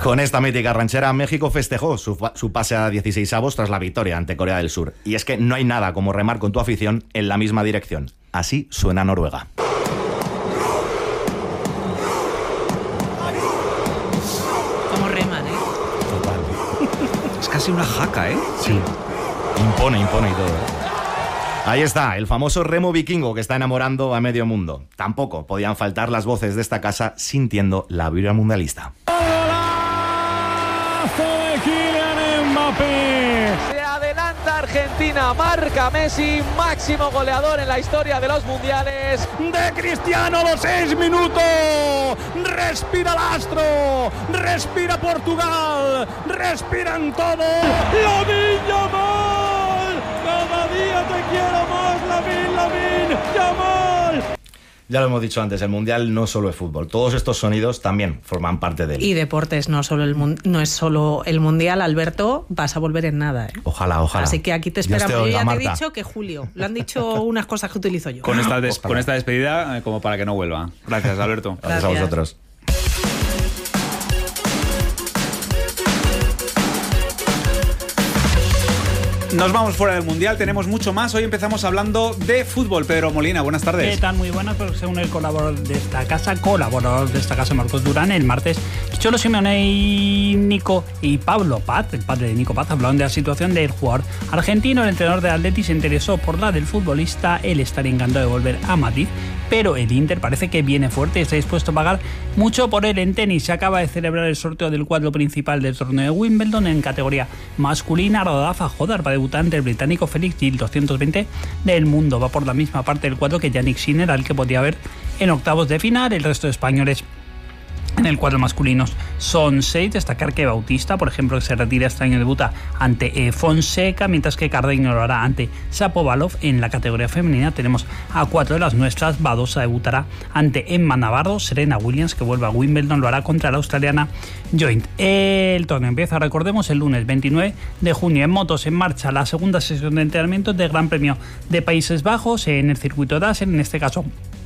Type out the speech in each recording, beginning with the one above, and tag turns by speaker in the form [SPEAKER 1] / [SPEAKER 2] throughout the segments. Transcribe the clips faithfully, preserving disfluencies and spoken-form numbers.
[SPEAKER 1] Con esta mítica ranchera, México festejó su, su pase a dieciseisavos tras la victoria ante Corea del Sur. Y es que no hay nada como remar con tu afición en la misma dirección. Así suena Noruega.
[SPEAKER 2] Como reman, ¿eh?
[SPEAKER 1] Total.
[SPEAKER 3] Es casi una jaca, ¿eh?
[SPEAKER 1] Sí. Impone, impone y todo, ¿eh? Ahí está, el famoso remo vikingo que está enamorando a medio mundo. Tampoco podían faltar las voces de esta casa sintiendo la vibra mundialista.
[SPEAKER 4] ¡Golazo de Kylian Mbappé!
[SPEAKER 5] Se adelanta Argentina, marca Messi, máximo goleador en la historia de los mundiales.
[SPEAKER 4] De Cristiano, los seis minutos. Respira el astro, respira Portugal, respiran todos. ¡Lamine Yamal! Cada día te quiero más, Lamine, Lamine Yamal.
[SPEAKER 1] Ya lo hemos dicho antes, el Mundial no solo es fútbol. Todos estos sonidos también forman parte de él.
[SPEAKER 2] Y deportes, no solo el mun- no es solo el Mundial, Alberto, vas a volver en nada, ¿eh?
[SPEAKER 1] Ojalá, ojalá.
[SPEAKER 2] Así que aquí te
[SPEAKER 1] Dios
[SPEAKER 2] esperamos.
[SPEAKER 1] te
[SPEAKER 2] Yo
[SPEAKER 1] oiga,
[SPEAKER 2] ya te he
[SPEAKER 1] Marta.
[SPEAKER 2] dicho que Julio. Lo han dicho unas cosas que utilizo yo.
[SPEAKER 3] Con esta, des-
[SPEAKER 1] Ojalá.
[SPEAKER 3] con esta despedida, eh, como para que no vuelva. Gracias, Alberto.
[SPEAKER 1] Gracias a
[SPEAKER 2] Gracias.
[SPEAKER 1] vosotros.
[SPEAKER 3] Nos vamos fuera del Mundial, tenemos mucho más. Hoy empezamos hablando de fútbol. Pedro Molina, buenas tardes.
[SPEAKER 4] ¿Qué tal? Muy buenas, pero según el colaborador de esta casa, colaborador de esta casa, Marcos Durán, el martes, Cholo Simeone y Nico y Pablo Paz, el padre de Nico Paz, hablaron de la situación del jugador argentino. El entrenador de Atleti se interesó por la del futbolista. Él estaría encantado de volver a Madrid, pero el Inter parece que viene fuerte y está dispuesto a pagar mucho por él. En tenis se acaba de celebrar el sorteo del cuadro principal del torneo de Wimbledon en categoría masculina. Rafa Jodar va a debutar ante el británico Felix Gil, doscientos veinte del mundo. Va por la misma parte del cuadro que Yannick Sinner, al que podía ver en octavos de final. El resto de españoles en el cuadro masculinos son seis. Destacar que Bautista, por ejemplo, que se retira este año, debuta ante eh, Fonseca, mientras que Cardeño lo hará ante Shapovalov. En la categoría femenina tenemos a cuatro de las nuestras. Badosa debutará ante Emma Navarro. Serena Williams, que vuelve a Wimbledon, lo hará contra la australiana Joint. El torneo empieza, recordemos, el lunes veintinueve de junio. En motos, en marcha la segunda sesión de entrenamiento del Gran Premio de Países Bajos en el circuito de Assen, en este caso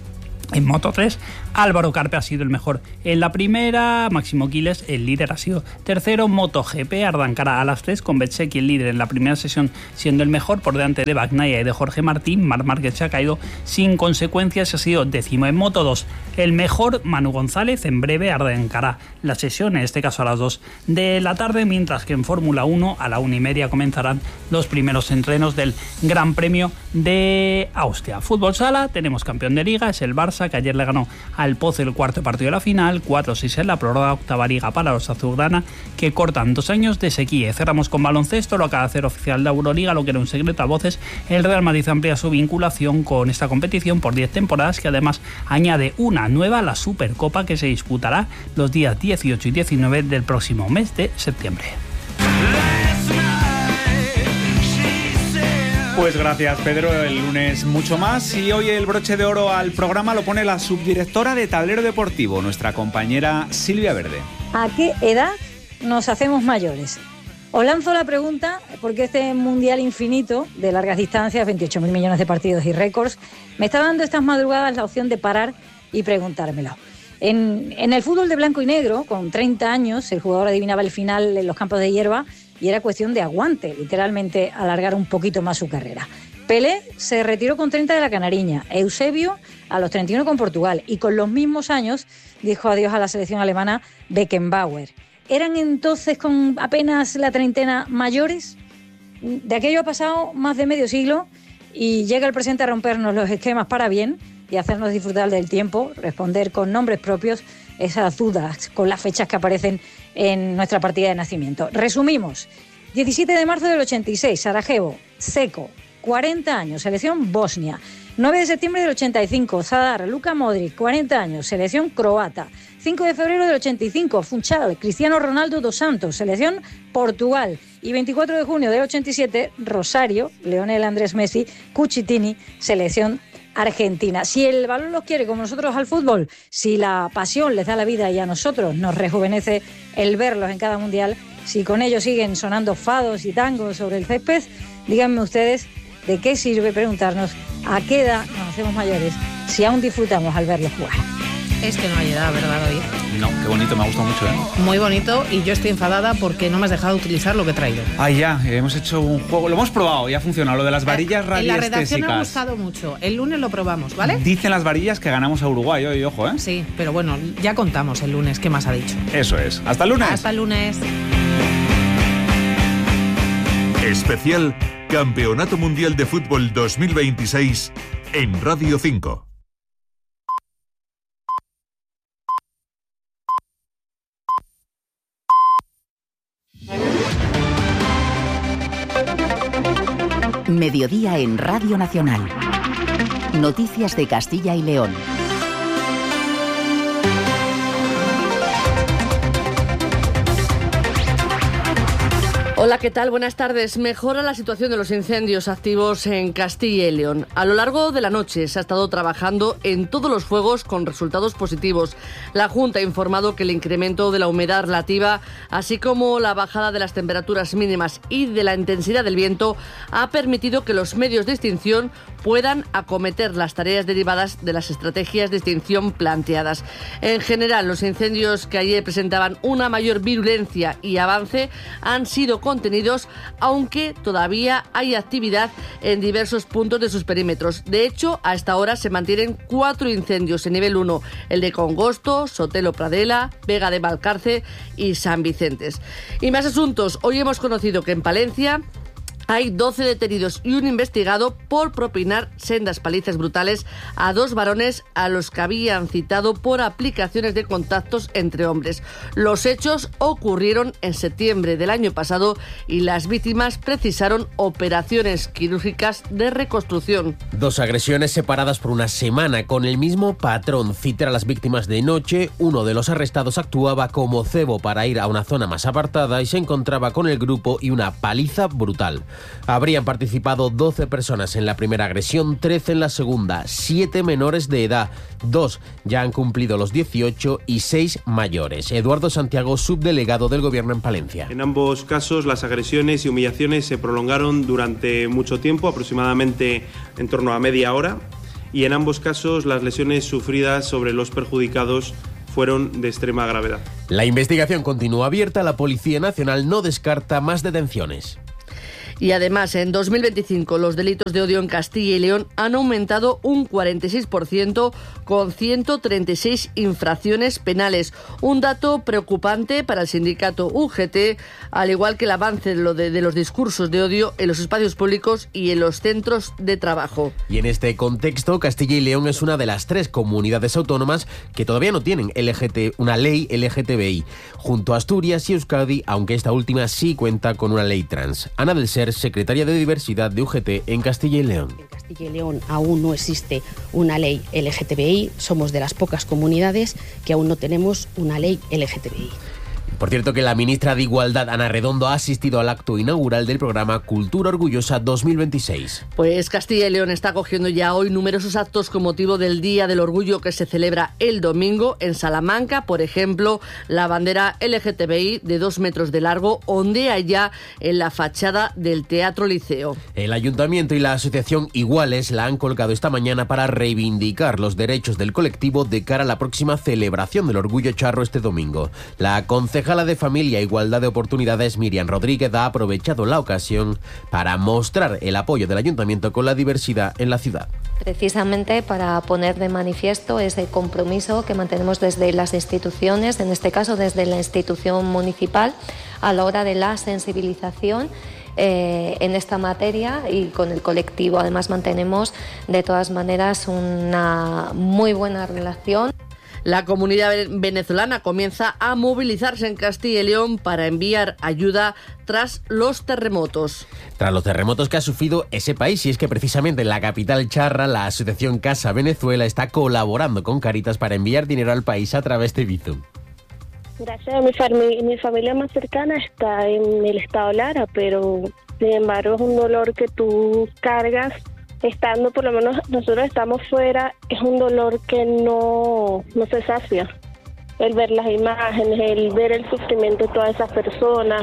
[SPEAKER 4] en Moto tres. Álvaro Carpe ha sido el mejor en la primera, Máximo Quiles, el líder, ha sido tercero. MotoGP arrancará a las tres con Bezzecchi, el líder en la primera sesión, siendo el mejor por delante de Bagnaia y de Jorge Martín. Marc Márquez se ha caído sin consecuencias, ha sido décimo. En Moto dos, el mejor, Manu González, en breve arrancará la sesión, en este caso a las dos de la tarde, mientras que en Fórmula uno a la una y media comenzarán los primeros entrenos del Gran Premio de Austria. Fútbol sala, tenemos campeón de liga, es el Barça, que ayer le ganó al Pozo el cuarto partido de la final, cuatro seis en la prórroga, octava liga para los azulgrana, que cortan dos años de sequía. Cerramos con baloncesto, lo acaba de hacer oficial de Euroliga, lo que era un secreto a voces. El Real Madrid amplía su vinculación con esta competición por diez temporadas, que además añade una nueva, la Supercopa, que se disputará los días dieciocho y diecinueve del próximo mes de septiembre.
[SPEAKER 3] Pues gracias, Pedro. El lunes mucho más. Y hoy el broche de oro al programa lo pone la subdirectora de Tablero Deportivo, nuestra compañera Silvia Verde.
[SPEAKER 6] ¿A qué edad nos hacemos mayores? Os lanzo la pregunta porque este mundial infinito de largas distancias, veintiocho mil millones de partidos y récords, me está dando estas madrugadas la opción de parar y preguntármelo. En, en el fútbol de blanco y negro, con treinta años, el jugador adivinaba el final en los campos de hierba y era cuestión de aguante, literalmente alargar un poquito más su carrera. Pelé se retiró con treinta de la Canariña, Eusebio a los treinta y uno con Portugal, y con los mismos años dijo adiós a la selección alemana Beckenbauer. ¿Eran entonces con apenas la treintena mayores? De aquello ha pasado más de medio siglo y llega el presente a rompernos los esquemas para bien y hacernos disfrutar del tiempo, responder con nombres propios esas dudas con las fechas que aparecen en nuestra partida de nacimiento. Resumimos: diecisiete de marzo del ochenta y seis, Sarajevo, Seco, cuarenta años, selección Bosnia. nueve de septiembre del ochenta y cinco, Zadar, Luka Modric, cuarenta años, selección croata. cinco de febrero del ochenta y cinco, Funchal, Cristiano Ronaldo dos Santos, selección Portugal. Y veinticuatro de junio del ochenta y siete, Rosario, Lionel Andrés Messi, Cucitini, selección Argentina. Si el balón los quiere como nosotros al fútbol, si la pasión les da la vida y a nosotros nos rejuvenece el verlos en cada mundial, si con ellos siguen sonando fados y tangos sobre el césped, díganme ustedes de qué sirve preguntarnos a qué edad nos hacemos mayores si aún disfrutamos al verlos jugar.
[SPEAKER 2] Es que no ha llegado, ¿verdad, David?
[SPEAKER 3] No, qué bonito, me ha gustado mucho, ¿eh?
[SPEAKER 2] Muy bonito, y yo estoy enfadada porque no me has dejado utilizar lo que he traído.
[SPEAKER 3] Ay, ya, hemos hecho un juego, lo hemos probado y ha funcionado, lo de las varillas
[SPEAKER 2] En la redacción
[SPEAKER 3] radiestésicas.
[SPEAKER 2] me ha gustado mucho. El lunes lo probamos, ¿vale?
[SPEAKER 3] Dicen las varillas que ganamos a Uruguay hoy, ojo, ¿eh?
[SPEAKER 2] Sí, pero bueno, ya contamos el lunes qué más ha dicho.
[SPEAKER 3] Eso es. Hasta el lunes.
[SPEAKER 2] Hasta el lunes.
[SPEAKER 7] Especial Campeonato Mundial de Fútbol dos mil veintiséis en Radio cinco.
[SPEAKER 8] Mediodía en Radio Nacional. Noticias de Castilla y León.
[SPEAKER 9] Hola, ¿qué tal? Buenas tardes. Mejora la situación de los incendios activos en Castilla y León. A lo largo de la noche se ha estado trabajando en todos los fuegos con resultados positivos. La Junta ha informado que el incremento de la humedad relativa, así como la bajada de las temperaturas mínimas y de la intensidad del viento, ha permitido que los medios de extinción puedan acometer las tareas derivadas de las estrategias de extinción planteadas. En general, los incendios que ayer presentaban una mayor virulencia y avance han sido contenidos, aunque todavía hay actividad en diversos puntos de sus perímetros. De hecho, a esta hora se mantienen cuatro incendios en nivel uno, el de Congosto, Sotelo Pradela, Vega de Valcarce y San Vicentes. Y más asuntos. Hoy hemos conocido que en Palencia hay doce detenidos y un investigado por propinar sendas palizas brutales a dos varones a los que habían citado por aplicaciones de contactos entre hombres. Los hechos ocurrieron en septiembre del año pasado y las víctimas precisaron operaciones quirúrgicas de reconstrucción.
[SPEAKER 10] Dos agresiones separadas por una semana con el mismo patrón. Citar a las víctimas de noche. Uno de los arrestados actuaba como cebo para ir a una zona más apartada y se encontraba con el grupo y una paliza brutal. Habrían participado doce personas en la primera agresión, trece en la segunda, siete menores de edad, dos ya han cumplido los dieciocho y seis mayores. Eduardo Santiago, subdelegado del Gobierno en Palencia.
[SPEAKER 11] En ambos casos las agresiones y humillaciones se prolongaron durante mucho tiempo, aproximadamente en torno a media hora, y en ambos casos las lesiones sufridas sobre los perjudicados fueron de extrema gravedad.
[SPEAKER 10] La investigación continúa abierta, la Policía Nacional no descarta más detenciones.
[SPEAKER 9] Y además, en dos mil veinticinco los delitos de odio en Castilla y León han aumentado un cuarenta y seis por ciento con ciento treinta y seis infracciones penales. Un dato preocupante para el sindicato U G T, al igual que el avance de, lo de, de los discursos de odio en los espacios públicos y en los centros de trabajo.
[SPEAKER 10] Y en este contexto, Castilla y León es una de las tres comunidades autónomas que todavía no tienen L G T, una ley L G T B I, junto a Asturias y Euskadi, aunque esta última sí cuenta con una ley trans. Ana del Ser, secretaria de Diversidad de U G T en Castilla y León.
[SPEAKER 12] En Castilla y León aún no existe una ley L G T B I, somos de las pocas comunidades que aún no tenemos una ley L G T B I.
[SPEAKER 10] Por cierto que la ministra de Igualdad, Ana Redondo, ha asistido al acto inaugural del programa Cultura Orgullosa dos mil veintiséis.
[SPEAKER 9] Pues Castilla y León está acogiendo ya hoy numerosos actos con motivo del Día del Orgullo que se celebra el domingo en Salamanca. Por ejemplo, la bandera L G T B I de dos metros de largo ondea ya en la fachada del Teatro Liceo.
[SPEAKER 10] El Ayuntamiento y la Asociación Iguales la han colgado esta mañana para reivindicar los derechos del colectivo de cara a la próxima celebración del Orgullo Charro este domingo. La concejala de Familia e Igualdad de Oportunidades, Miriam Rodríguez, ha aprovechado la ocasión para mostrar el apoyo del Ayuntamiento con la diversidad en la ciudad.
[SPEAKER 13] Precisamente para poner de manifiesto ese compromiso que mantenemos desde las instituciones, en este caso desde la institución municipal, a la hora de la sensibilización eh, en esta materia, y con el colectivo además mantenemos de todas maneras una muy buena relación.
[SPEAKER 9] La comunidad venezolana comienza a movilizarse en Castilla y León para enviar ayuda tras los terremotos.
[SPEAKER 10] Tras los terremotos que ha sufrido ese país, y es que precisamente en la capital charra, la asociación Casa Venezuela está colaborando con Cáritas para enviar dinero al país a través de Bizum.
[SPEAKER 14] Gracias a mi, fami- mi familia más cercana está en el estado Lara, pero sin embargo es un dolor que tú cargas. Estando, por lo menos nosotros estamos fuera, es un dolor que no, no se sacia. El ver las imágenes, el ver el sufrimiento de todas esas personas,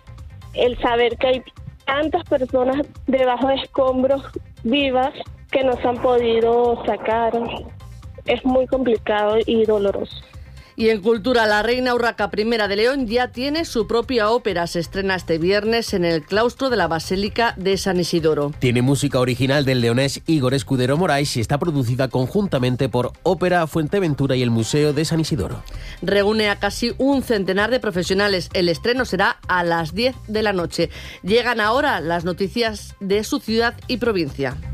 [SPEAKER 14] el saber que hay tantas personas debajo de escombros vivas que no se han podido sacar. es muy complicado y doloroso.
[SPEAKER 9] Y en cultura, la reina Urraca I de León ya tiene su propia ópera. Se estrena este viernes en el claustro de la Basílica de San Isidoro.
[SPEAKER 10] Tiene música original del leonés Igor Escudero Moraes y está producida conjuntamente por Ópera Fuenteventura y el Museo de San Isidoro.
[SPEAKER 9] Reúne a casi un centenar de profesionales. El estreno será a las diez de la noche. Llegan ahora las noticias de su ciudad y provincia.